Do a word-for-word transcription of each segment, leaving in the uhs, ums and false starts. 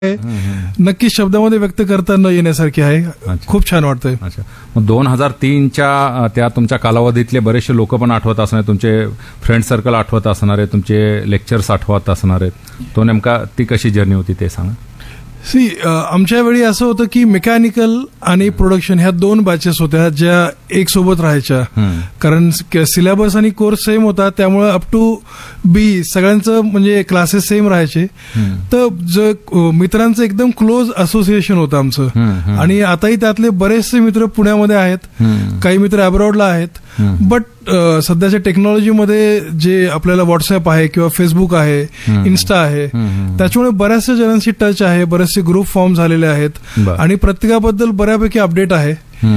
नक्की शब्दामध्ये व्यक्त करता न येण्यासारखी आहे. खूप छान वाटतंय. अच्छा, मग दोन हजार तीनच्या त्या तुमच्या कालावधीतले बरेचसे लोक पण आठवत असणार, तुमचे फ्रेंड सर्कल आठवत असणार आहे, तुमचे लेक्चर्स आठवत असणार आहेत. तो नेमका ती कशी जर्नी होती ते सांगा. सी आमच्या वेळी असं होतं की मेकॅनिकल आणि प्रोडक्शन ह्या दोन बॅचेस होत्या ज्या एक सोबत राहायच्या. कारण सिलेबस आणि कोर्स सेम होता, त्यामुळे अप टू बी सगळ्यांचं म्हणजे क्लासेस सेम राहायचे. तर जो मित्रांचं एकदम क्लोज असोसिएशन होतं आमचं. आणि आताही त्यातले बरेचसे मित्र पुण्यामध्ये आहेत, काही मित्र अब्रॉडला आहेत. बट सध्याच्या टेक्नॉलॉजीमध्ये जे आपल्याला व्हॉट्सअप आहे किंवा फेसबुक आहे, इन्स्टा आहे, त्याच्यामुळे बऱ्याचशा जणांशी टच आहे, बरेचसे ग्रुप फॉर्म झालेले आहेत आणि प्रत्येकाबद्दल बऱ्यापैकी अपडेट आहे.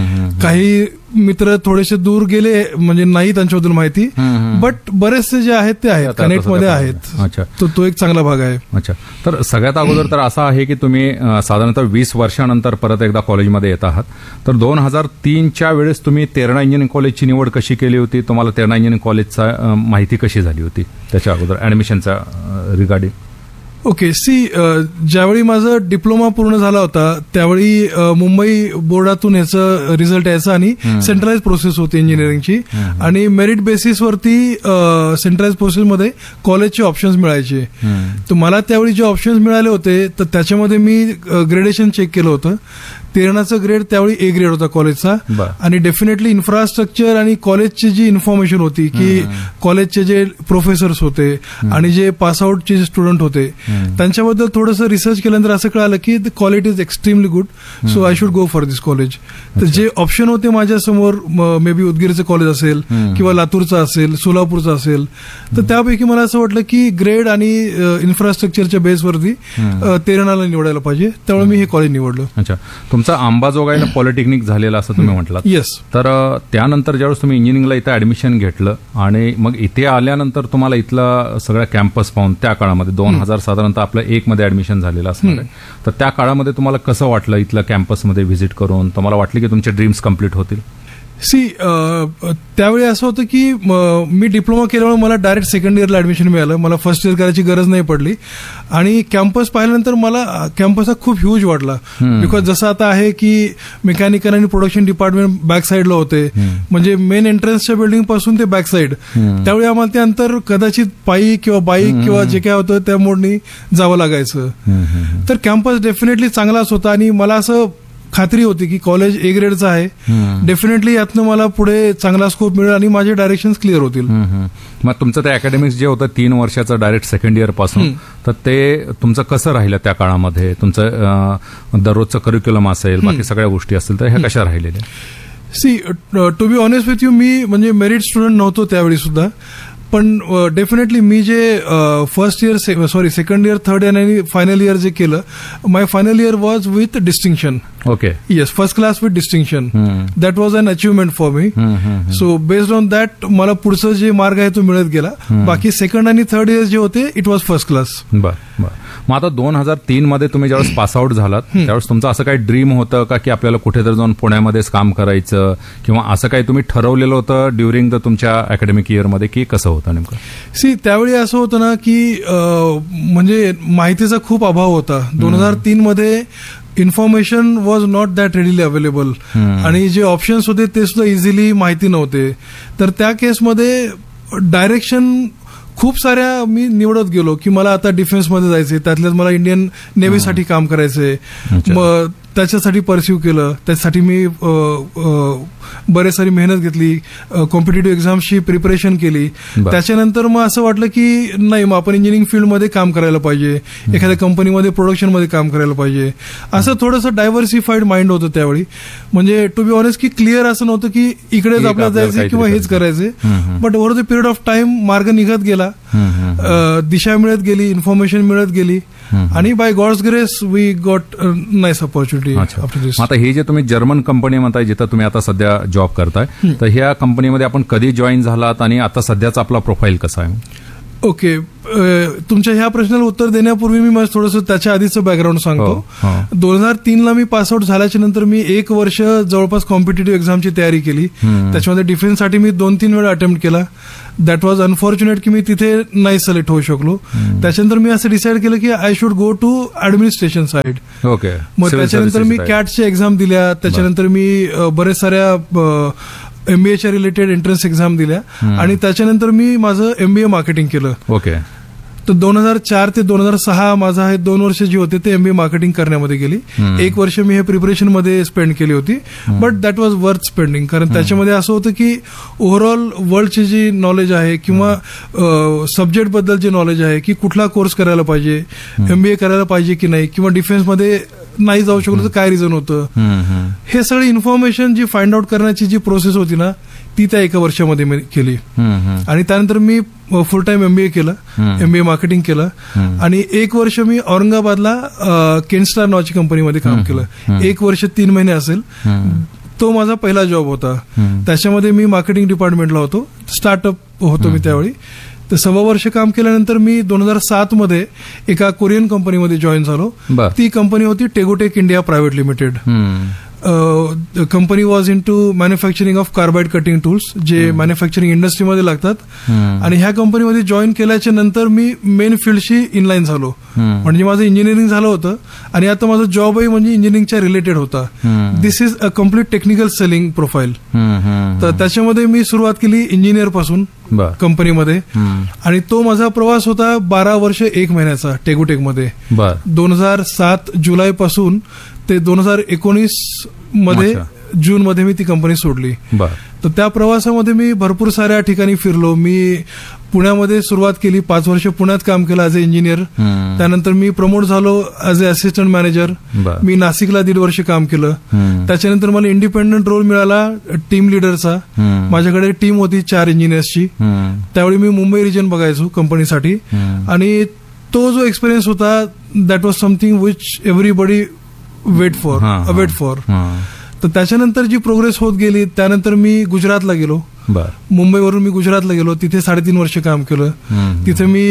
काही मित्र थोडेसे दूर गेले म्हणजे नाही त्यांच्याबद्दल माहिती, बट बरेचसे जे आहेत ते आहेत, कनेक्टमध्ये आहेत. अच्छा, तो तो एक चांगला भाग आहे. अच्छा, तर सगळ्यात अगोदर तर असा आहे की तुम्ही साधारणतः वीस वर्षानंतर परत एकदा कॉलेजमध्ये येत आहात. तर दोन हजार तीनच्या वेळेस तुम्ही तेरणा इंजिनिअरिंग कॉलेजची निवड कशी केली होती? तुम्हाला तेरणा इंजिनिअरिंग कॉलेजचा माहिती कशी झाली होती त्याच्या अगोदर ऍडमिशनच्या रिगार्डिंग? ओके, सी ज्यावेळी माझं डिप्लोमा पूर्ण झाला होता त्यावेळी मुंबई बोर्डातून ह्याचं रिझल्ट यायचा आणि सेंट्रलाइज प्रोसेस होती इंजिनिअरिंगची. आणि मेरिट बेसिसवरती सेंट्रलाइज प्रोसेसमध्ये कॉलेजचे ऑप्शन्स मिळायचे. तर मला त्यावेळी जे ऑप्शन्स मिळाले होते तर त्याच्यामध्ये मी ग्रेडेशन चेक केलं होतं. तेरणाचा ग्रेड त्यावेळी ए ग्रेड होता कॉलेजचा. आणि डेफिनेटली इन्फ्रास्ट्रक्चर आणि कॉलेजची जी इन्फॉर्मेशन होती की कॉलेजचे जे प्रोफेसर्स होते आणि जे पासआउटचे जे स्टुडंट होते त्यांच्याबद्दल थोडंसं रिसर्च केल्यानंतर असं कळालं की the quality is extremely good, so I should go for this college. तर जे ऑप्शन होते माझ्यासमोर, मे बी उदगीरचं कॉलेज असेल किंवा लातूरचं असेल, सोलापूरचं असेल, तर त्यापैकी मला असं वाटलं की ग्रेड आणि इन्फ्रास्ट्रक्चरच्या बेसवरती तेरणाला निवडायला पाहिजे, त्यामुळे मी हे कॉलेज निवडलं. अच्छा, तुमचा अंबाजोगाईला पॉलिटेक्निक झालेला असं तुम्ही म्हटलात. येस. तर त्यानंतर ज्यावेळेस तुम्ही इंजिनिअरिंगला इथं ऍडमिशन घेतलं आणि मग इथे आल्यानंतर तुम्हाला इथला सगळा कॅम्पस पाहून त्या काळामध्ये दोन हजार साधारणतः आपलं एक मध्ये ऍडमिशन झालेलं असणार आहे, तर त्या काळामध्ये तुम्हाला कसं वाटलं इथलं कॅम्पसमध्ये व्हिजिट करून? तुम्हाला वाटलं की तुमचे ड्रीम्स कम्प्लीट होतील? सी त्यावेळी असं होतं की मी डिप्लोमा केल्यामुळे मला डायरेक्ट सेकंड इयरला ऍडमिशन मिळालं. मला फर्स्ट इयर करायची गरज नाही पडली. आणि कॅम्पस पाहिल्यानंतर मला कॅम्पस हा खूप ह्यूज वाटला. बिकॉज जसं आता आहे की मेकॅनिकल आणि प्रोडक्शन डिपार्टमेंट बॅक साईडला होते, म्हणजे मेन एंट्रन्सच्या बिल्डिंग पासून ते बॅक साईड. त्यावेळी आम्हाला ते अंतर कदाचित पायी किंवा बाईक किंवा जे काय होतं त्या मोडनी जावं लागायचं. तर कॅम्पस डेफिनेटली चांगलाच होता आणि मला असं खात्री होती की कॉलेज ए ग्रेडचं आहे, डेफिनेटली यातनं मला पुढे चांगला स्कोप मिळेल आणि माझे डायरेक्शन क्लिअर होतील. मग तुमचं ते अकॅडमिक्स जे होतं तीन वर्षाचं डायरेक्ट सेकंड इयर पासून, तर ते तुमचं कसं राहिलं त्या काळामध्ये? तुमचं दररोजचं करिक्युलम असेल, बाकी सगळ्या गोष्टी असतील, तर ह्या कशा राहिलेल्या? C to be honest with you, मी म्हणजे मेरिट स्टुडंट नव्हतो त्यावेळी सुद्धा, पण डेफिनेटली मी जे first year sorry second year, third year आणि फायनल इयर जे केलं, माय final year was with distinction. Okay. Yes, first class with distinction. That was an achievement for me. So based on that मला पुढचं जे मार्ग आहे तो मिळत गेला. बाकी सेकंड आणि थर्ड इयर जे होते इट वॉज फर्स्ट क्लास. बरं बरं. मग आता दोन हजार तीन मध्ये तुम्ही ज्यावेळेस पासआउट झालात त्यावेळेस तुमचं असं काही ड्रीम होतं का की आपल्याला कुठेतरी जाऊन पुण्यामध्येच काम करायचं, किंवा असं काही तुम्ही ठरवलेलं होतं ड्युरिंग द तुमच्या अकॅडमिक इयरमध्ये, की कसं होतं नेमकं? सी त्यावेळी असं होतं ना की म्हणजे माहितीचा खूप अभाव होता. दोन हजार तीन मध्ये information was not that readily available आणि जे ऑप्शन्स होते ते सुद्धा इझिली माहिती नव्हते. तर त्या केसमध्ये डायरेक्शन खूप साऱ्या मी निवडत गेलो की मला आता डिफेन्समध्ये जायचंय, त्यातल्याच मला इंडियन नेव्हीसाठी काम करायचंय. मग त्याच्यासाठी परस्यू केलं, त्याच्यासाठी मी बरेच सारी मेहनत घेतली, कॉम्पिटेटिव्ह एक्झाम्सची प्रिपरेशन केली. त्याच्यानंतर मग असं वाटलं की नाही, मग आपण इंजिनिअरिंग फील्डमध्ये काम करायला पाहिजे, एखाद्या कंपनीमध्ये प्रोडक्शनमध्ये काम करायला पाहिजे. असं थोडंसं डायव्हर्सिफाईड माइंड होतं त्यावेळी. म्हणजे टू बी ऑनेस्ट की क्लिअर असं नव्हतं की इकडेच आपल्याला जायचं किंवा हेच करायचे. But over the period of time मार्ग निघत गेला, दिशा मिळत गेली, इन्फॉर्मेशन मिळत गेली आणि by God's grace we got nice opportunity after दिस. आता हे जे तुम्ही जर्मन कंपनी म्हणताय जिथं तुम्ही आता सध्या जॉब करताय, तर ह्या कंपनीमध्ये आपण कधी जॉईन झालात आणि आता सध्याचा आपला प्रोफाईल कसा आहे? ओके, तुमच्या ह्या प्रश्नाला उत्तर देण्यापूर्वी मी माझं थोडंसं त्याच्या आधीचं बॅकग्राऊंड सांगतो. दोन हजार तीन ला मी पासआउट झाल्याच्या नंतर मी एक वर्ष जवळपास कॉम्पिटेटिव्ह एक्झामची तयारी केली. त्याच्यामध्ये डिफेन्ससाठी मी दोन तीन वेळा अटेम्प्ट केला. दॅट वॉज अनफॉर्च्युनेट की मी तिथे नाही सिलेक्ट होऊ शकलो. त्याच्यानंतर मी असं डिसाईड केलं की I should go to administration side. Okay. मग त्याच्यानंतर मी कॅटच्या एक्झाम दिल्या. त्याच्यानंतर मी बरेच साऱ्या एमबीएच्या रिलेटेड एंट्रन्स एक्झाम दिल्या आणि त्याच्यानंतर मी माझं एमबीए मार्केटिंग केलं. ओके. तर दोन हजार चार ते दोन हजार सहा माझा हे दोन वर्ष जे होते ते एमबीए मार्केटिंग करण्यामध्ये गेली. एक वर्ष मी हे प्रिपरेशन मध्ये स्पेंड केली होती. But that was worth spending, कारण त्याच्यामध्ये असं होतं की ओव्हरऑल वर्ल्डची जी नॉलेज आहे किंवा सब्जेक्ट बद्दल जे नॉलेज आहे की कुठला कोर्स करायला पाहिजे, एमबीए करायला पाहिजे की नाही, किंवा डिफेन्समध्ये नाही जाऊ शकलो तर काय रिझन होतं, हे सगळी इन्फॉर्मेशन जी फाइंड आउट करण्याची जी प्रोसेस होती ना ती त्या एका वर्षामध्ये मी केली. आणि त्यानंतर मी फुल टाइम एमबीए केलं, एमबीए मार्केटिंग केलं आणि एक वर्ष मी औरंगाबादला केनस्टार नावाची कंपनीमध्ये काम केलं. एक वर्ष तीन महिने असेल. तो माझा पहिला जॉब होता. त्याच्यामध्ये मी मार्केटिंग डिपार्टमेंटला होतो. स्टार्टअप होतो मी त्यावेळी. तर सव्वा वर्ष काम केल्यानंतर मी दोन हजार सात मध्ये एका कोरियन कंपनीमध्ये जॉईन झालो. ती कंपनी होती टेगोटेक India private limited. Company was in to manufacturing of carbide cutting tools, जे मॅन्युफॅक्चरिंग इंडस्ट्रीमध्ये लागतात. आणि ह्या कंपनीमध्ये जॉईन केल्याच्या नंतर मी मेन फील्डशी इनलाईन झालो. म्हणजे माझं इंजिनिअरिंग झालं होतं आणि आता माझा जॉबही म्हणजे इंजिनिअरिंगच्या रिलेटेड होता. दिस is a complete technical selling profile. तर त्याच्यामध्ये मी सुरुवात केली इंजिनियर पासून कंपनीमध्ये. आणि तो माझा प्रवास होता बारा वर्ष एक महिन्याचा टेगोटेकमध्ये. दोन हजार सात जुलै पासून ते दोन हजार एकोणीस मध्ये जून मध्ये मी ती कंपनी सोडली. तर त्या प्रवासामध्ये मी भरपूर साऱ्या ठिकाणी फिरलो. मी पुण्यामध्ये सुरुवात केली, पाच वर्ष पुण्यात काम केलं ऍज अ इंजिनियर. त्यानंतर मी प्रमोट झालो ऍज अ असिस्टंट मॅनेजर. मी नाशिकला दीड वर्ष काम केलं. त्याच्यानंतर मला इंडिपेंडंट रोल मिळाला टीम लिडरचा. माझ्याकडे टीम होती चार इंजिनियर्सची. त्यावेळी मी मुंबई रिजन बघायचो कंपनीसाठी. आणि तो जो एक्सपिरियन्स होता that was something which everybody weight for await for. तर त्याच्यानंतर जी प्रोग्रेस होत गेली, त्यानंतर मी गुजरातला गेलो. मुंबईवरून मी गुजरातला गेलो. तिथे साडेतीन वर्ष काम केलं. तिथे मी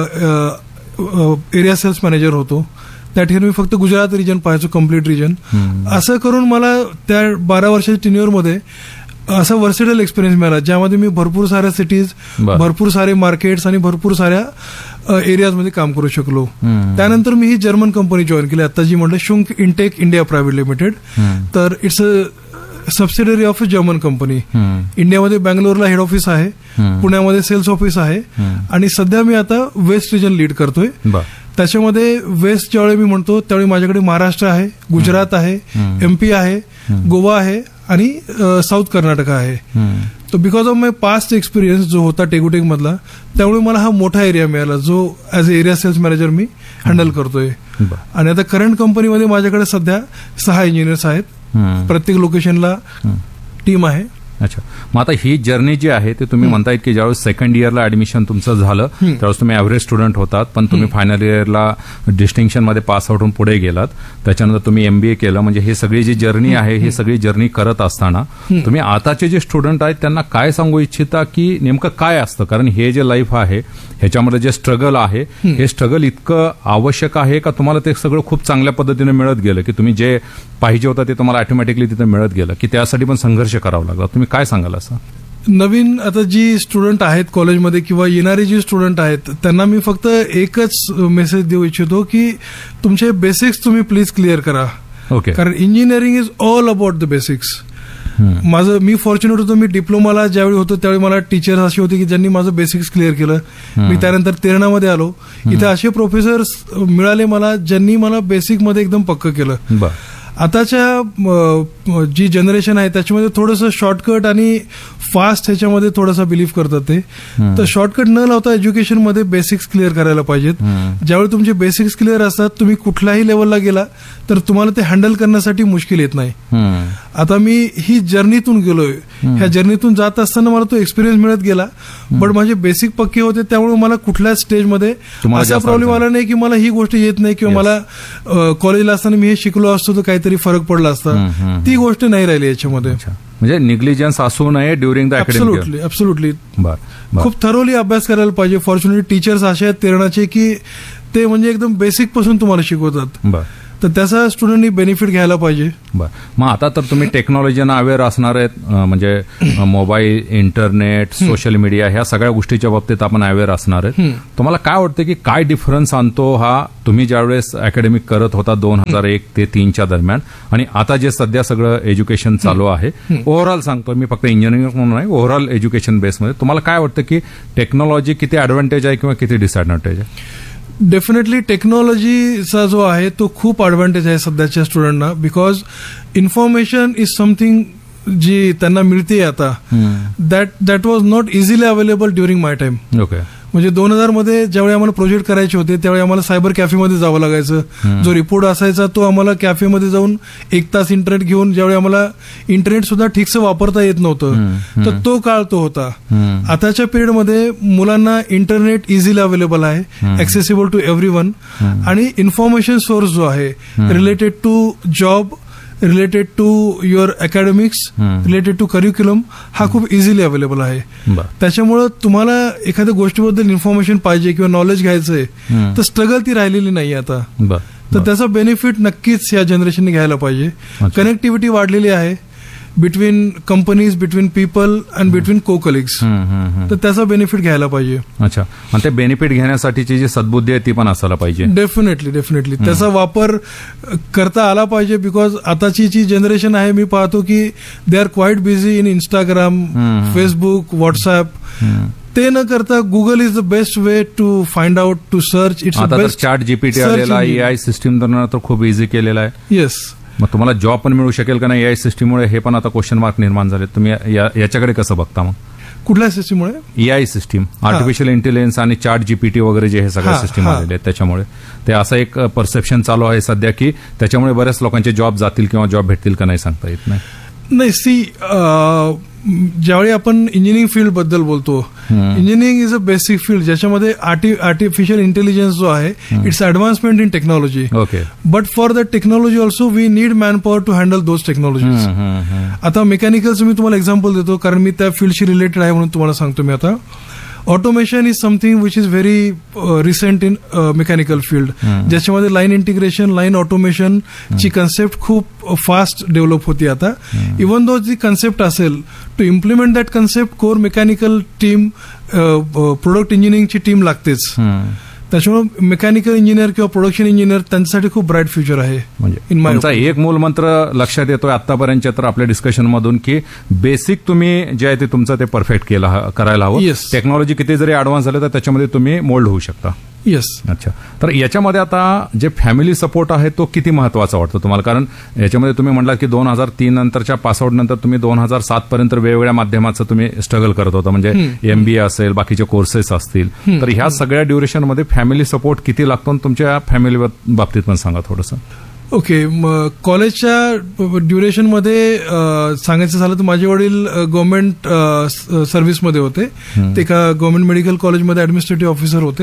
एरिया सेल्स मॅनेजर होतो. त्या ठिकाणी मी फक्त गुजरात रिजन पाहायचो, कम्प्लीट रिजन. असं करून मला त्या बारा वर्षाच्या टेन्युअरमध्ये असा वर्सेटल एक्सपिरियन्स मिळाला, ज्यामध्ये मी भरपूर साऱ्या सिटीज, भरपूर सारे मार्केट्स आणि भरपूर साऱ्या एरियाजमध्ये काम करू शकलो. त्यानंतर मी ही जर्मन कंपनी जॉईन केली, आता जी म्हटलं शुंक इंटेक इंडिया प्रायव्हेट लिमिटेड. तर it's a subsidiary of a German company. इंडियामध्ये बँगलोरला हेड ऑफिस आहे, पुण्यामध्ये सेल्स ऑफिस आहे. आणि सध्या मी आता वेस्ट रिजन लीड करतोय. त्याच्यामध्ये वेस्ट ज्यावेळी मी म्हणतो त्यावेळी माझ्याकडे महाराष्ट्र आहे, गुजरात आहे, एमपी आहे, गोवा आहे आणि साऊथ कर्नाटक आहे. तर because of my past experience जो होता टेगोटेक मधला, त्यामुळे मला हा मोठा एरिया मिळाला जो as a area cells manager me handle करतोय. आणि आता करंट कंपनीमध्ये माझ्याकडे सध्या सहा इंजिनियर्स आहेत. प्रत्येक लोकेशनला टीम आहे. अच्छा, मग आता ही जर्नी जी आहे ते तुम्ही म्हणतायत की ज्यावेळेस सेकंड इयरला ऍडमिशन तुमचं झालं त्यावेळेस तुम्ही ऍव्हरेज स्टुडंट होतात, पण तुम्ही फायनल इयरला डिस्टिंक्शन मध्ये पास आउट होऊन पुढे गेलात. त्याच्यानंतर तुम्ही एमबीए केलं. म्हणजे ही सगळी जी जर्नी आहे ही सगळी जर्नी करत असताना तुम्ही आताचे जे स्टुडंट आहेत त्यांना काय सांगू इच्छिता की नेमकं काय असतं? कारण हे जे लाईफ आहे ह्याच्यामध्ये जे स्ट्रगल आहे हे स्ट्रगल इतकं आवश्यक आहे का तुम्हाला ते सगळं खूप चांगल्या पद्धतीने मिळत गेलं की तुम्ही जे पाहिजे होतं ते तुम्हाला ऑटोमॅटिकली तिथे मिळत गेलं की त्यासाठी पण संघर्ष करावा लागला? तुम्ही काय सांगाल असं? नवीन आता जी स्टुडंट आहेत कॉलेजमध्ये किंवा येणारे जी स्टुडंट आहेत त्यांना मी फक्त एकच मेसेज देऊ इच्छितो की तुमचे बेसिक्स तुम्ही प्लीज क्लिअर करा. ओके. कारण engineering is all about the basics. माझं मी फॉर्च्युनेट होतो, मी डिप्लोमाला ज्यावेळी होतो त्यावेळी मला टीचर्स अशी होती की ज्यांनी माझं बेसिक्स क्लिअर केलं. मी त्यानंतर तेरणामध्ये आलो, इथे असे प्रोफेसर्स मिळाले मला ज्यांनी मला बेसिकमध्ये एकदम पक्क केलं. आताच्या जी जनरेशन आहे त्याच्यामध्ये थोडंसं शॉर्टकट आणि फास्ट ह्याच्यामध्ये थोडासा बिलीव्ह करतात ते. तर शॉर्टकट न लावता एज्युकेशनमध्ये बेसिक्स क्लिअर करायला पाहिजेत. ज्यावेळी तुमचे बेसिक्स क्लिअर असतात तुम्ही कुठल्याही लेवलला गेला तर तुम्हाला ते हँडल करण्यासाठी मुश्किल येत नाही. आता मी ही जर्नीतून गेलोय, ह्या जर्नीतून जात असताना मला तो एक्सपिरियन्स मिळत गेला. बट माझे बेसिक पक्के होते त्यामुळे मला कुठल्याच स्टेजमध्ये असा प्रॉब्लेम आला नाही की मला ही गोष्ट येत नाही किंवा मला कॉलेजला असताना मी हे शिकलो असतो तर काहीतरी फरक पडला असता. ती गोष्ट नाही राहिली याच्यामध्ये. म्हणजे निग्लिजन्स असू नये during the academic year. Absolutely absolutely बर बर. खूप थरोली अभ्यास करायला पाहिजे. फॉर्च्युनेटली टीचर्स असे आहेत तेरणाचे की ते म्हणजे एकदम बेसिक पासून तुम्हाला शिकवतात. बर. तर त्याचा स्टुडंटनी बेनिफिट घ्यायला पाहिजे. बर. मग आता तर तुम्ही टेक्नॉलॉजीना अवेअर असणार आहेत, अं, म्हणजे मोबाईल, इंटरनेट, सोशल मीडिया ह्या सगळ्या गोष्टीच्या बाबतीत आपण अवेअर असणार आहेत. तुम्हाला काय वाटतं की काय डिफरन्स आणतो हा तुम्ही ज्यावेळेस अकॅडमिक करत होता दोन हजार एक ते तीनच्या दरम्यान आणि आता जे सध्या सगळं एज्युकेशन चालू आहे, ओव्हरऑल सांगतो मी, फक्त इंजिनिअरिंग म्हणून नाही, ओव्हरऑल एज्युकेशन बेसमध्ये तुम्हाला काय वाटतं की टेक्नॉलॉजी किती ऍडव्हान्टेज आहे किंवा किती डिसएडव्हान्टेज आहे? डेफिनेटली टेक्नॉलॉजीचा जो आहे तो खूप ॲडव्हान्टेज आहे सध्याच्या स्टुडंटना, बिकॉज इन्फॉर्मेशन इज समथिंग जी त्यांना मिळते आता, that that was not easily available during my time. Okay. म्हणजे दोन हजार मध्ये ज्यावेळी आम्हाला प्रोजेक्ट करायचे होते त्यावेळी आम्हाला सायबर कॅफेमध्ये जावं लागायचं. जो रिपोर्ट असायचा तो आम्हाला कॅफेमध्ये जाऊन एक तास इंटरनेट घेऊन, ज्यावेळी आम्हाला इंटरनेट सुद्धा ठीकसं वापरता येत नव्हतं, तर तो काळ तो होता. आताच्या पिरियडमध्ये मुलांना इंटरनेट इझिली अवेलेबल आहे, ऍक्सेसिबल टू एव्हरी वन, आणि इन्फॉर्मेशन सोर्स जो आहे related to job, related to your academics, related to curriculum, हा खूप इझिली अवेलेबल आहे. त्याच्यामुळं तुम्हाला एखाद्या गोष्टीबद्दल इन्फॉर्मेशन पाहिजे किंवा नॉलेज घ्यायचंय तर स्ट्रगल ती राहिलेली नाही आता. तर त्याचा बेनिफिट नक्कीच या जनरेशनने घ्यायला पाहिजे. कनेक्टिव्हिटी वाढलेली आहे between companies, between people and between को कलिग्स, तर त्याचा बेनिफिट घ्यायला पाहिजे. अच्छा. आणि ते बेनिफिट घेण्यासाठीची जी सद्बुद्धी आहे ती पण असायला पाहिजे. डेफिनेटली डेफिनेटली त्याचा वापर करता आला पाहिजे. बिकॉज आताची जी जनरेशन आहे मी पाहतो की they are quite busy in Instagram, Facebook, WhatsApp. ते न करता Google is the best way to find out, to search. It's आता तर चॅट जीपीटी आलेला, एआय सिस्टीम तर खूप इझी केलेला आहे. येस. मग तुम्हाला जॉब पण मिळू शकेल का नाही एआय सिस्टीममुळे, हे पण आता क्वेश्चन मार्क निर्माण झाले. तुम्ही याच्याकडे कसं बघता मग? कुठल्या सिस्टीममुळे? एआय सिस्टीम, आर्टिफिशियल इंटेलिजन्स आणि चॅट जीपीटी वगैरे जे हे सगळे सिस्टीम आलेले आहेत त्याच्यामुळे ते असं एक परसेप्शन चालू आहे सध्या की त्याच्यामुळे बऱ्याच लोकांचे जॉब जातील किंवा जॉब भेटतील का नाही सांगता येत नाही. नाही, सी ज्यावेळी आपण इंजिनिअरिंग फील्ड बद्दल बोलतो, engineering is a basic field ज्याच्यामध्ये आर्टिफिशियल इंटेलिजन्स जो आहे it's advancement in technology. Okay. But for that technology also we need man power to handle those technologies. आता मेकॅनिकलचं मी तुम्हाला एक्झाम्पल देतो कारण मी त्या फील्डशी रिलेटेड आहे म्हणून तुम्हाला सांगतो मी. आता automation is something which is very recent in mechanical field, ज्याच्यामध्ये लाईन इंटिग्रेशन, लाईन ऑटोमेशन ची कन्सेप्ट खूप फास्ट डेव्हलप होती आता. इव्हन दो जी कन्सेप्ट असेल, to implement that concept core mechanical team, product इंजिनिअरिंगची team लागतेच. त्याच्यामुळे मेकॅनिकल इंजिनियर किंवा production engineer त्यांच्यासाठी खूप ब्राईट फ्युचर आहे. म्हणजे तुमचा एक मूलमंत्र लक्षात येतोय आतापर्यंतच्या तर आपल्या डिस्कशन मधून की बेसिक तुम्ही जे आहे ते तुमचं ते परफेक्ट केलं करायला हवं. टेक्नॉलॉजी किती जरी ऍडव्हान्स झालं तर त्याच्यामध्ये तुम्ही मोल्ड होऊ शकता. येस. अच्छा. तर याच्यामध्ये आता जे फॅमिली सपोर्ट आहे तो किती महत्वाचा वाटतो तुम्हाला? कारण याच्यामध्ये तुम्ही म्हटलात की दोन हजार तीन नंतरच्या पासआउट नंतर तुम्ही दोन हजार सात पर्यंत वेगवेगळ्या माध्यमाचं तुम्ही स्ट्रगल करत होता, म्हणजे एमबीए असेल, बाकीचे कोर्सेस असतील. तर ह्या सगळ्या ड्युरेशनमध्ये फॅमिली सपोर्ट किती लागतो आणि तुमच्या फॅमिली बाबतीत पण सांगा थोडंसं. ओके. ड्युरेशनमध्ये ड्युरेशनमध्ये सांगायचं झालं तर माझे वडील गव्हर्नमेंट सर्व्हिसमध्ये होते. ते एका गव्हर्नमेंट मेडिकल कॉलेजमध्ये ऍडमिनिस्ट्रेटिव्ह ऑफिसर होते.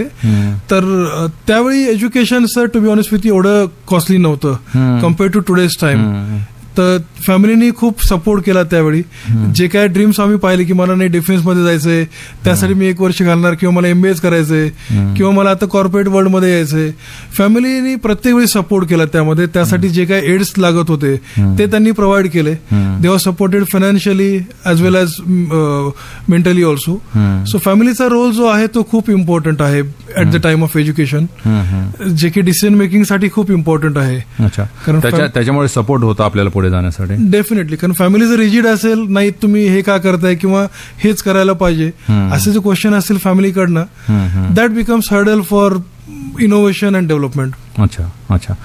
तर त्यावेळी education sir to be honest with एवढं कॉस्टली नव्हतं कम्पेअर टू टुडेज टाइम. तर फॅमिलीनी खूप सपोर्ट केला त्यावेळी. जे काय ड्रीम्स आम्ही पाहिले की मला नाही डिफेन्समध्ये जायचंय, त्यासाठी मी एक वर्ष घालणार, किंवा मला एमबीएच करायचंय, किंवा मला आता कॉर्पोरेट वर्ल्डमध्ये यायचंय, फॅमिलीनी प्रत्येक वेळी सपोर्ट केला त्यामध्ये. त्यासाठी जे काय एड्स लागत होते ते त्यांनी प्रोव्हाइड केले. They are supported financially as well as mentally also. So फॅमिलीचा रोल जो आहे तो खूप इम्पॉर्टंट आहे at the time of education, जे की डिसिजन मेकिंगसाठी खूप इम्पॉर्टंट आहे. कारण त्याच्यामुळे सपोर्ट होता आपल्याला पुढे जाण्यासाठी. डेफिनेटली. कारण फॅमिली जर रिजिड असेल, नाही तुम्ही हे का करताय किंवा हेच करायला पाहिजे असे जे क्वेश्चन असतील फॅमिलीकडनं, that becomes hurdle for innovation and development. अच्छा अच्छा.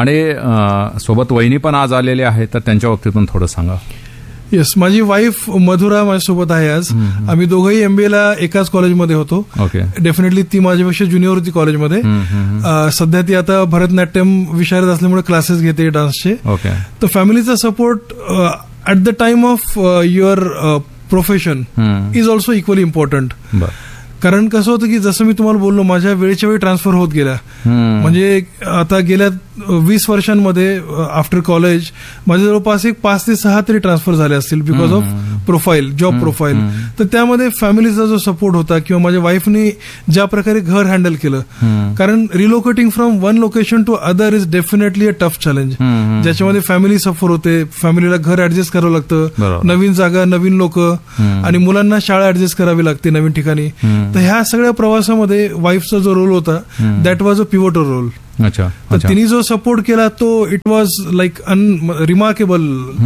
आणि सोबत वहिनी पण आज आलेले आहेत तर त्यांच्या बाबतीतून थोडं सांगा. येस. माझी वाईफ मधुरा माझ्यासोबत आहे आज. आम्ही दोघंही एमबीएला एकाच कॉलेजमध्ये होतो. ओके. डेफिनेटली ती माझ्यापेक्षा ज्युनियर होती कॉलेजमध्ये. सध्या ती आता भरतनाट्यम विशारद असल्यामुळे क्लासेस घेते डान्सचे. ओके. तर फॅमिलीचा support at the time of your profession is also equally important. कारण कसं होतं की जसं मी तुम्हाला बोललो, माझ्या वेळेच्या वेळी ट्रान्सफर होत गेल्या. म्हणजे आता गेल्या वीस वर्षांमध्ये आफ्टर कॉलेज माझे जवळपास एक पाच ते सहा तरी ट्रान्सफर झाले असतील because of profile, job profile. तर त्यामध्ये फॅमिलीचा जो सपोर्ट होता किंवा माझ्या वाईफने ज्या प्रकारे घर हँडल केलं, कारण relocating from one location to other is definitely a tough challenge, ज्याच्यामध्ये फॅमिली सफर होते, फॅमिलीला घर ऍडजस्ट करावं लागतं, नवीन जागा, नवीन लोक आणि मुलांना शाळा ऍडजस्ट करावी लागते नवीन ठिकाणी. तर ह्या सगळ्या प्रवासामध्ये वाईफचा जो रोल होता दॅट वॉज अ पिव्होटल रोल. अच्छा. तर तिने जो सपोर्ट केला तो it was like an remarkable,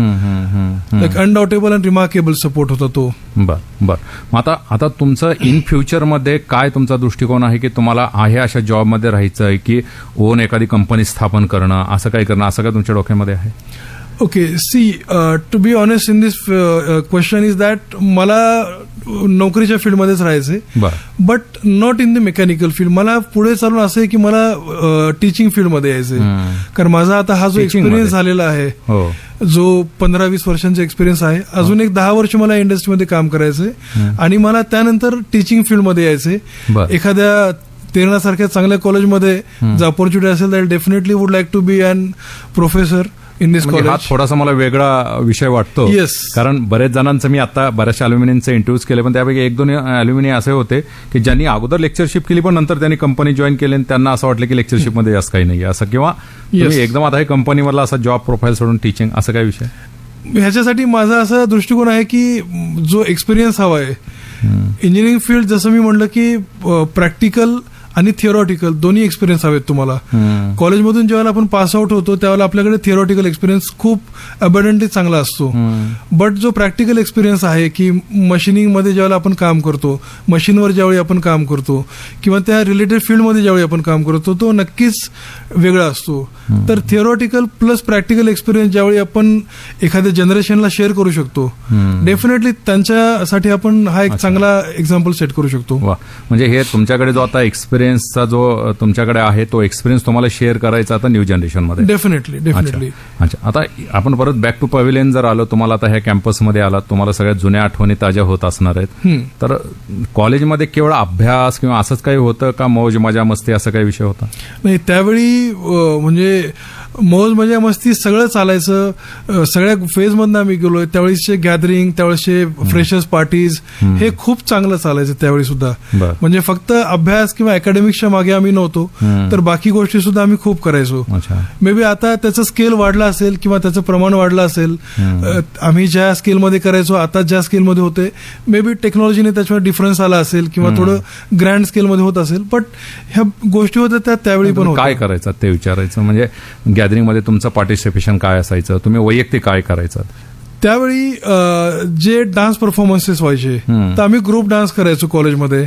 like अनडाउटेबल and remarkable support होता तो. बर बर मग आता आता तुमचं इन फ्युचरमध्ये काय तुमचा दृष्टिकोन आहे की तुम्हाला आहे अशा जॉबमध्ये राहायचं आहे की ओन एखादी कंपनी स्थापन करणं, असं काय करणं, असं काय तुमच्या डोक्यामध्ये आहे? Okay, C to be honest in this question is that मला नोकरीच्या फील्डमध्येच राहायचंय, but not in the mechanical field. मला पुढे चालून असं आहे की मला टीचिंग फील्डमध्ये यायचंय, कारण माझा आता हा जो एक्सपिरियन्स झालेला आहे, जो पंधरा वीस वर्षांचा एक्सपिरियन्स आहे, अजून एक दहा वर्ष मला इंडस्ट्रीमध्ये काम करायचंय आणि मला त्यानंतर टीचिंग फील्डमध्ये यायचंय. एखाद्या तेरणासारख्या चांगल्या कॉलेजमध्ये जर ऑपॉर्च्युनिटी असेल तर definitely would like to be an professor in this college. हा थोडासा मला वेगळा विषय वाटतो, येस, कारण बरेच जणांचं मी आता बऱ्याचशा अल्युमिनियनचे इंटरव्ह्यूज केले, पण त्यापैकी एक दोन अल्युमिनियन असे होते की ज्यांनी अगोदर लेक्चरशिप केली पण नंतर त्यांनी कंपनी जॉईन केली आणि त्यांना असं वाटलं की लेक्चरशिपमध्ये असं काही नाही असं, किंवा एकदम आता हे कंपनीमधला असा जॉब प्रोफाईल सोडून टीचिंग, असं काय विषय? ह्याच्यासाठी माझा असा दृष्टिकोन आहे की जो एक्सपिरियन्स हवा आहे इंजिनिअरिंग फील्ड, जसं मी म्हणलं की प्रॅक्टिकल आणि थिअरॉटिकल दोन्ही एक्सपिरियन्स हवेत तुम्हाला. कॉलेजमधून जेव्हा आपण पास आउट होतो त्यावेळेला आपल्याकडे थिअरॉटिकल एक्सपिरियन्स खूप अबंडंटली चांगला असतो, बट जो प्रॅक्टिकल एक्सपिरियन्स आहे की मशिनिंगमध्ये ज्यावेळेला आपण काम करतो, मशीनवर ज्यावेळी आपण काम करतो किंवा त्या रिलेटेड फील्डमध्ये ज्यावेळी आपण काम करतो, तो नक्कीच वेगळा असतो. तर थिअरॉटिकल प्लस प्रॅक्टिकल एक्सपिरियन्स ज्यावेळी आपण एखाद्या जनरेशनला शेअर करू शकतो, डेफिनेटली त्यांच्यासाठी आपण हा एक चांगला एक्झाम्पल सेट करू शकतो. म्हणजे हे तुमच्याकडे जो आता एक्सपिरियन्सचा जो तुमच्याकडे आहे तो एक्सपिरियन्स तुम्हाला शेअर करायचा आता न्यू जनरेशनमध्ये. डेफिनेटली डेफिनेटली अच्छा. आता आपण परत बॅक टू पॅव्हिलियन जर आलो, तुम्हाला आता ह्या कॅम्पसमध्ये आलात, तुम्हाला सगळ्या जुन्या आठवणी ताज्या होत असणार आहेत, तर कॉलेजमध्ये केवळ अभ्यास किंवा असंच काही होतं का, मौज मजा मस्ती असं काही विषय होता? नाही, त्यावेळी म्हणजे मौज मजा मस्ती सगळं चालायचं. सगळ्या फेजमधनं आम्ही गेलोय, त्यावेळीचे गॅदरिंग, त्यावेळेचे फ्रेशर्स पार्टीज हे खूप चांगलं चालायचं त्यावेळी सुद्धा. म्हणजे फक्त अभ्यास किंवा अकॅडमिक्सच्या मागे आम्ही नव्हतो, तर बाकी गोष्टी सुद्धा आम्ही खूप करायचो. मे बी आता त्याचं स्केल वाढला असेल किंवा त्याचं प्रमाण वाढलं असेल, आम्ही ज्या स्केलमध्ये करायचो आता ज्या स्केलमध्ये होते, मे बी टेक्नॉलॉजीने त्याच्यावर डिफरन्स आला असेल किंवा थोडं ग्रँड स्केलमध्ये होत असेल, बट ह्या गोष्टी होत्या त्या त्यावेळी पण. काय करायचं ते विचारायचं, म्हणजे गॅदरिंगमध्ये तुमचं पार्टिसिपेशन काय असायचं, तुम्ही वैयक्तिक काय करायचं? त्यावेळी जे डान्स परफॉर्मन्सेस व्हायचे तर आम्ही ग्रुप डान्स करायचो कॉलेजमध्ये.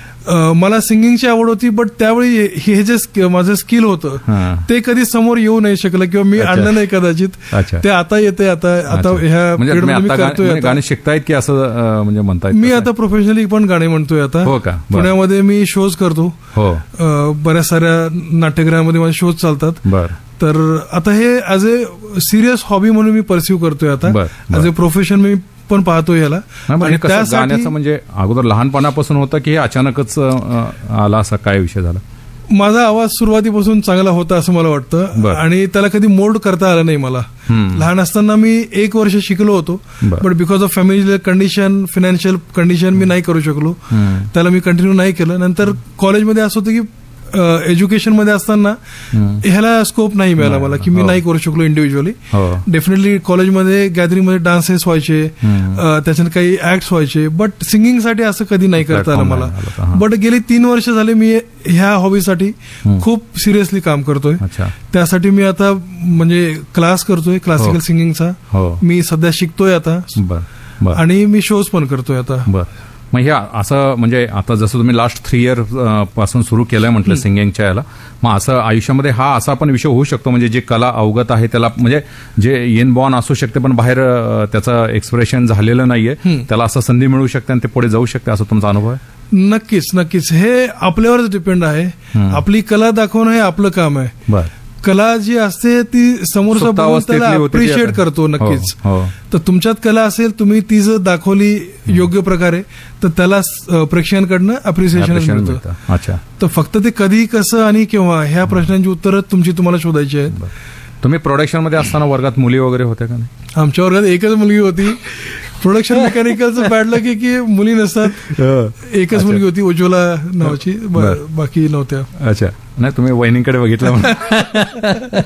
मला सिंगिंगची आवड होती, बट त्यावेळी हे जे माझं स्किल होतं ते कधी समोर येऊ नाही शकलं किंवा मी आणलं नाही कदाचित. ते आता येते, आता आता ह्या पिरियडमध्ये करतोय. गाणी शिकतायत की असं म्हणजे म्हणताय? मी आता प्रोफेशनली पण गाणी म्हणतोय. आता हो का? पुण्यामध्ये मी शोज करतो, बऱ्याच साऱ्या नाट्यगृहामध्ये माझे शोज चालतात. तर आता हे ऍज ए सिरियस हॉबी म्हणून मी परस्यू करतोय आता, ऍज ए प्रोफेशन मी पण पाहतो याला. आणि गाण्याचं म्हणजे अगोदर लहानपणापासून होतं की अचानकच आला, असा काय विषय झाला? माझा आवाज सुरुवातीपासून चांगला होता असं मला वाटतं, आणि त्याला कधी मोल्ड करता आलं नाही मला. लहान असताना मी एक वर्ष शिकलो होतो, but because of family condition, financial condition मी नाही करू शकलो, त्याला मी कंटिन्यू नाही केलं. नंतर कॉलेजमध्ये असं होतं की एज्युकेशन मध्ये असताना ह्याला स्कोप नाही मिळाला मला, की मी नाही करू शकलो इंडिव्हिज्युअली. डेफिनेटली कॉलेजमध्ये गॅदरिंगमध्ये डान्सेस व्हायचे, त्याच्यात काही ऍक्ट्स व्हायचे, बट सिंगिंगसाठी असं कधी नाही करता आलं मला. बट गेली तीन वर्ष झाले मी ह्या हॉबीसाठी खूप सिरियसली काम करतोय. त्यासाठी मी आता म्हणजे क्लास करतोय क्लासिकल सिंगिंगचा, मी सध्या शिकतोय आता, आणि मी शोज पण करतोय आता. मग हे असं म्हणजे आता जसं तुम्ही लास्ट थ्री इयर पासून सुरू केलंय म्हटलं सिंगिंगच्या याला, मग असं आयुष्यामध्ये हा असा पण विषय होऊ शकतो म्हणजे जे कला अवगत आहे त्याला, म्हणजे जे इन बॉर्न असू शकते पण बाहेर त्याचं एक्सप्रेशन झालेलं नाहीये, त्याला असं संधी मिळू शकते आणि ते पुढे जाऊ शकते, असं तुमचा अनुभव आहे? नक्कीच नक्कीच. हे आपल्यावरच डिपेंड आहे. आपली कला दाखवणं हे आपलं काम आहे. कला जी असते ती समोरचा बघून त्याला सुप्तावस्थेतली होती ती अप्रिशिएट आता. करतो नक्कीच. हो, हो. तर तुमच्यात कला असेल, तुम्ही ती जर दाखवली योग्य प्रकारे, तर त्याला अ, प्रेक्षकांकडनं अप्रिसिएशन Appreciation मिळतं. मिळतं. अच्छा. तर फक्त ते कधी, कसं आणि केव्हा ह्या प्रश्नांची उत्तरं तुमची तुम्हाला शोधायची आहेत. तुम्ही प्रोडक्शन मध्ये असताना वर्गात मुली वगैरे होत्या का नाही? आमच्या वर्गात एकच मुलगी होती. प्रोडक्शन मेकॅनिकलचं बॅड लक आहे की मुली नसतात. एकच मुलगी होती, उज्ज्वला नावाची. ब- बरं. बाकी नव्हत्या. अच्छा. नाही, तुम्ही वहिनीकडे बघितलं म्हणून.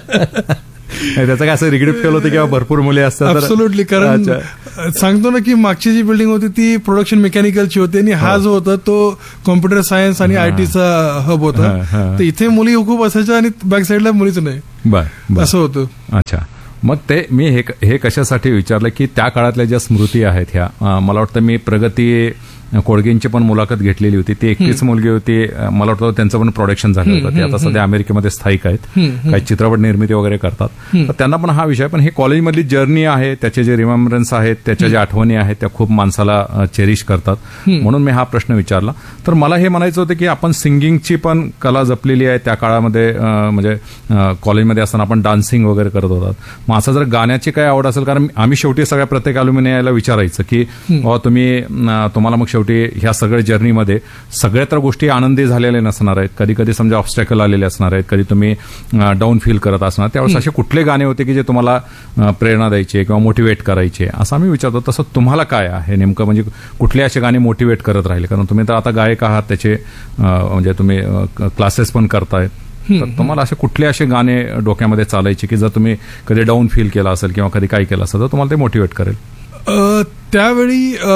नाही, त्याचं काय असं रिग्रेट फील होतं किंवा भरपूर मुली असतात तर- ऍब्सोल्युटली. कारण अच्छा. सांगतो ना की मागची जी बिल्डिंग होती ती प्रोडक्शन मेकॅनिकलची होती आणि हा जो होता तो कॉम्प्युटर सायन्स आणि आयटीचा हब होता. हा, हा. तर इथे मुली खूप असायच्या आणि बॅक साईडला मुलीच नाही, बर बर. असं होतं. अच्छा. मग ते मी हे हे कशासाठी विचारलं की त्या काळातल्या ज्या स्मृती आहेत ह्या, अं, मला वाटतं मी प्रगती कोडगेंची पण मुलाखत घेतलेली होती. ती एकटीच मुलगी होती. अं, मला वाटतं त्यांचं पण प्रोडक्शन झालं होतं. ते आता सध्या अमेरिकेमध्ये स्थायिक आहेत, काही चित्रपट निर्मिती वगैरे करतात. तर त्यांना पण हा विषय, पण हे कॉलेजमधली जर्नी आहे, त्याचे जे रिमेंबरन्स आहेत, त्याच्या ज्या आठवणी आहेत, त्या खूप माणसाला चेरिश करतात. म्हणून मी हा प्रश्न विचारला. तर मला हे म्हणायचं होतं की आपण सिंगिंगची पण कला जपलेली आहे त्या काळामध्ये. अं, म्हणजे अं, कॉलेजमध्ये असताना आपण डान्सिंग वगैरे करत होतात. मग असं जर गाण्याची काय आवड असेल, कारण आम्ही शेवटी सगळ्या प्रत्येक अल्युमिनियाला विचारायचं की बाबा तुम्ही अं, तुम्हाला मग शेवटी ह्या सगळ्या जर्नीमध्ये सगळ्या तर गोष्टी आनंदी झालेल्या नसणार आहेत, कधी कधी समजा ऑब्स्टॅकल आलेले असणार आहेत, कधी तुम्ही डाऊन फील करत असणार. त्यावेळेस असे कुठले गाणे होते की जे तुम्हाला अं, प्रेरणा द्यायचे किंवा मोटिवेट करायचे, असं आम्ही विचारतो. तसं तुम्हाला काय आहे नेमकं, म्हणजे कुठले असे गाणे मोटिवेट करत राहिले? कारण तुम्ही तर आता गायक आहात, त्याचे अं, म्हणजे तुम्ही क्लासेस पण करतायत. तर तुम्हाला असे कुठले असे गाणे डोक्यामध्ये चालायचे की जर तुम्ही कधी डाऊन फील केला असेल किंवा कधी काय केलं असेल तर तुम्हाला ते मोटिवेट करेल? अ, त्यावेळी अ,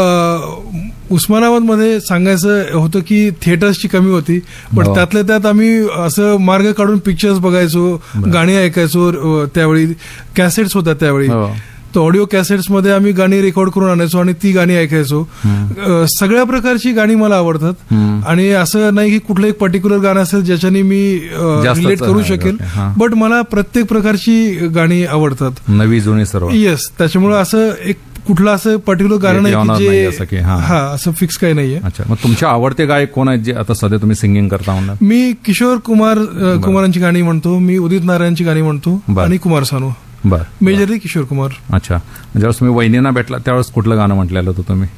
उस्मानाबादमध्ये सांगायचं होतं की थिएटर्सची कमी होती, पण हो. त्यातल्या त्यात आम्ही असं मार्ग काढून पिक्चर्स बघायचो, गाणी ऐकायचो. अ, त्यावेळी कॅसेट्स होत्या त्यावेळी. हो. तर ऑडिओ कॅसेट्समध्ये आम्ही गाणी रेकॉर्ड करून आणायचो आणि ती गाणी ऐकायचो. अ, सगळ्या प्रकारची गाणी मला आवडतात आणि असं नाही की कुठलं एक पर्टिक्युलर गाणं असेल ज्याच्याने मी जास्तच रिलेट करू आहे, शकेल, ओके, हां. बट मला प्रत्येक प्रकारची गाणी आवडतात. नवी जुनी सर्व. येस. त्याच्यामुळे असं एक कुठलं असं पर्टिक्युलर गाणं नाही येणार की नाही जे असं की, हां. हा असं फिक्स काही नाहीये. अच्छा. मग तुमचे आवडते गायक कोण आहेत जे आता सध्या तुम्ही सिंगिंग करता म्हणणार? मी किशोर कुमार अ, कुमारांची गाणी म्हणतो, मी उदित नारायणची गाणी म्हणतो बरं. आणि कुमार सानू. बर. मेजरली किशोर कुमार. अच्छा. ज्यावेळेस तुम्ही वहिनींना भेटला त्यावेळेस कुठलं गाणं म्हटलेलं होतं तुम्ही?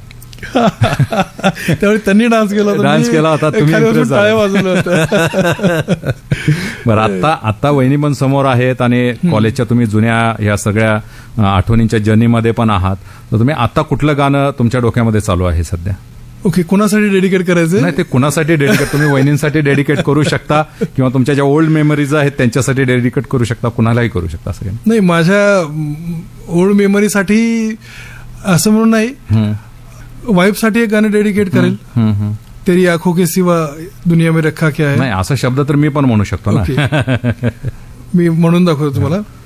त्यावेळी त्यांनी डान्स केला होता, डान्स मी केला होता, तुम्ही खाली बसून impress टाळ्या झाला. वाजवल्या होत्या. बरं. आता आता वहिनी पण समोर आहेत आणि कॉलेजच्या तुम्ही जुन्या ह्या सगळ्या अं, आठवणींच्या जर्नीमध्ये पण आहात. तर तुम्ही आता कुठलं गाणं तुमच्या डोक्यामध्ये चालू आहे सध्या? ओके. कोणासाठी डेडिकेट करायचं? नाही, ते कुणासाठी डेडिकेट, तुम्ही वहिनींसाठी डेडिकेट करू शकता किंवा तुमच्या ज्या ओल्ड मेमरीज आहेत त्यांच्यासाठी डेडिकेट करू शकता, कुणालाही करू शकता. असं काही नाही, माझ्या ओल्ड मेमरीसाठी असं म्हणून नाही, हम्म. वाईफसाठी एक गाणं डेडिकेट करेल. हम्म, हम्म. तेरी आंखों के सिवा दुनिया में रखा क्या है. नाही, असा शब्द तर मी पण म्हणू शकतो ना. ओके. मी म्हणून दाखवतो तुम्हाला.